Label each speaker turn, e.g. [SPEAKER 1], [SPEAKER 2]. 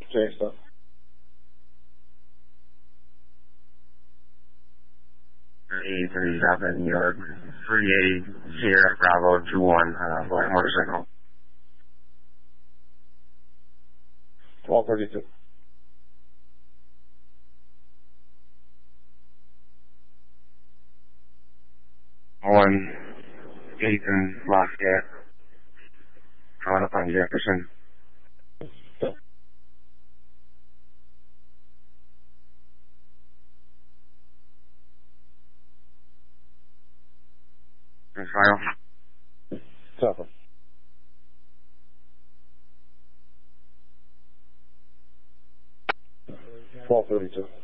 [SPEAKER 1] Change stuff.
[SPEAKER 2] New York, 380 Sierra Bravo 21, black motorcycle.
[SPEAKER 1] 1232.
[SPEAKER 2] On 8th and Lafayette. Coming up on Jefferson. Final.
[SPEAKER 1] Tougher. 1232.